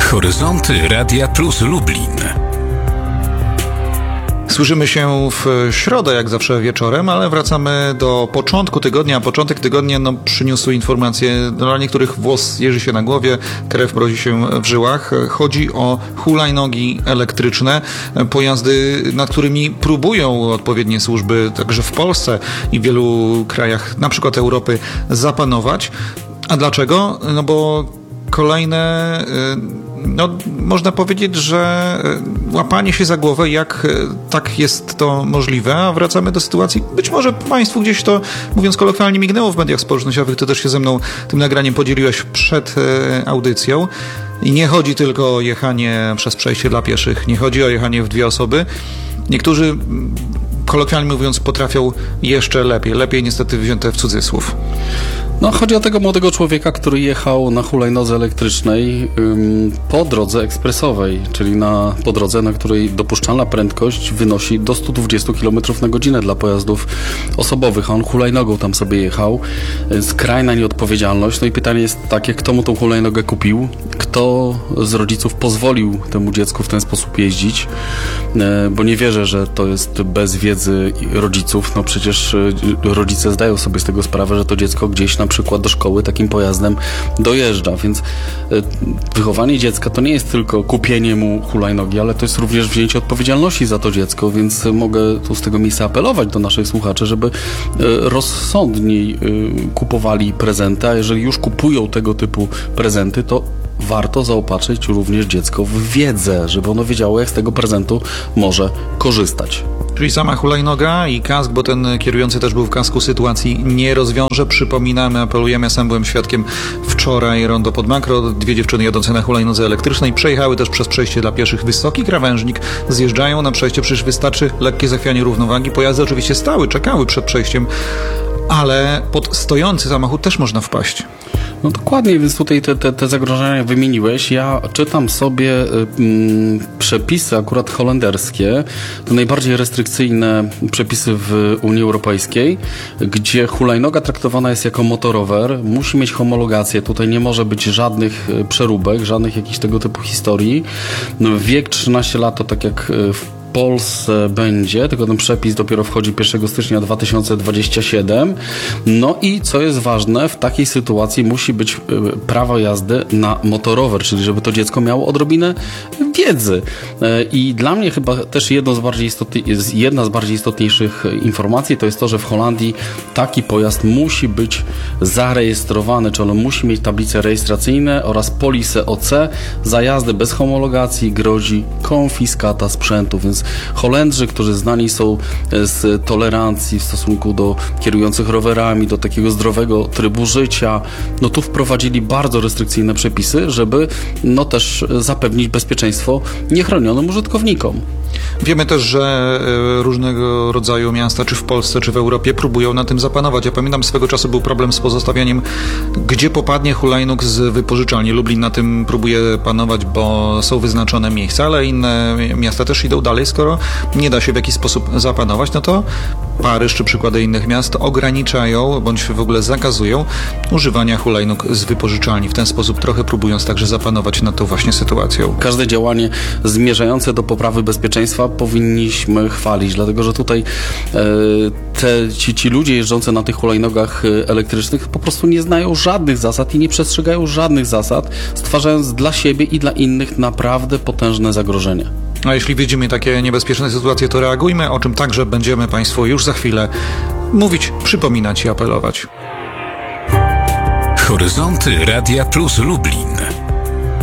Horyzonty Radia Plus Lublin. Słyszymy się w środę, jak zawsze wieczorem, ale wracamy do początku tygodnia. Początek tygodnia przyniósł informacje, dla niektórych włos jeży się na głowie, krew mrozi się w żyłach. Chodzi o hulajnogi elektryczne, pojazdy, nad którymi próbują odpowiednie służby także w Polsce i w wielu krajach, na przykład Europy, zapanować. A dlaczego? No bo kolejne, można powiedzieć, że łapanie się za głowę, jak tak jest to możliwe, a wracamy do sytuacji, być może Państwu gdzieś to, mówiąc kolokwialnie, mignęło w mediach społecznościowych, to też się ze mną tym nagraniem podzieliłeś przed audycją. I nie chodzi tylko o jechanie przez przejście dla pieszych, nie chodzi o jechanie w dwie osoby. Niektórzy, kolokwialnie mówiąc, potrafią jeszcze lepiej niestety wzięte w cudzysłów. Chodzi o tego młodego człowieka, który jechał na hulajnodze elektrycznej po drodze ekspresowej, czyli po drodze, na której dopuszczalna prędkość wynosi do 120 km na godzinę dla pojazdów osobowych, a on hulajnogą tam sobie jechał. Skrajna nieodpowiedzialność. No i pytanie jest takie, kto mu tą hulajnogę kupił? Kto z rodziców pozwolił temu dziecku w ten sposób jeździć? Bo nie wierzę, że to jest bez wiedzy rodziców. Przecież rodzice zdają sobie z tego sprawę, że to dziecko gdzieś na przykład do szkoły takim pojazdem dojeżdża, więc wychowanie dziecka to nie jest tylko kupienie mu hulajnogi, ale to jest również wzięcie odpowiedzialności za to dziecko, więc mogę tu z tego miejsca apelować do naszych słuchaczy, żeby rozsądniej kupowali prezenty, a jeżeli już kupują tego typu prezenty, to warto zaopatrzyć również dziecko w wiedzę, żeby ono wiedziało, jak z tego prezentu może korzystać. Czyli sama hulajnoga i kask, bo ten kierujący też był w kasku, sytuacji nie rozwiąże. Przypominamy, apelujemy, sam byłem świadkiem wczoraj rondo pod Makro. Dwie dziewczyny jadące na hulajnodze elektrycznej przejechały też przez przejście dla pieszych. Wysoki krawężnik, zjeżdżają na przejście, przecież wystarczy lekkie zachwianie równowagi. Pojazdy oczywiście stały, czekały przed przejściem, ale pod stojący samochód też można wpaść. Dokładnie, więc tutaj te zagrożenia wymieniłeś. Ja czytam sobie przepisy akurat holenderskie, to najbardziej restrykcyjne przepisy w Unii Europejskiej, gdzie hulajnoga traktowana jest jako motorower, musi mieć homologację, tutaj nie może być żadnych przeróbek, żadnych jakichś tego typu historii. Wiek 13 lat to tak jak w Polsce będzie, tylko ten przepis dopiero wchodzi 1 stycznia 2027. I co jest ważne, w takiej sytuacji musi być prawo jazdy na motorower, czyli żeby to dziecko miało odrobinę wiedzy. I dla mnie chyba też jedna z bardziej istotniejszych informacji to jest to, że w Holandii taki pojazd musi być zarejestrowany, czyli on musi mieć tablice rejestracyjne oraz polisę OC. Za jazdę bez homologacji grozi konfiskata sprzętu, więc Holendrzy, którzy znani są z tolerancji w stosunku do kierujących rowerami, do takiego zdrowego trybu życia, tu wprowadzili bardzo restrykcyjne przepisy, żeby też zapewnić bezpieczeństwo niechronionym użytkownikom. Wiemy też, że różnego rodzaju miasta, czy w Polsce, czy w Europie, próbują na tym zapanować. Ja pamiętam, swego czasu był problem z pozostawianiem, gdzie popadnie hulajnóg z wypożyczalni. Lublin na tym próbuje panować, bo są wyznaczone miejsca, ale inne miasta też idą dalej. Skoro nie da się w jakiś sposób zapanować, to Paryż czy przykłady innych miast ograniczają, bądź w ogóle zakazują używania hulajnóg z wypożyczalni. W ten sposób trochę próbując także zapanować nad tą właśnie sytuacją. Każde działanie zmierzające do poprawy bezpieczeństwa powinniśmy chwalić, dlatego że tutaj ci ludzie jeżdżący na tych hulajnogach elektrycznych po prostu nie znają żadnych zasad i nie przestrzegają żadnych zasad, stwarzając dla siebie i dla innych naprawdę potężne zagrożenia. A jeśli widzimy takie niebezpieczne sytuacje, to reagujmy, o czym także będziemy Państwu już za chwilę mówić, przypominać i apelować. Horyzonty Radia Plus Lublin.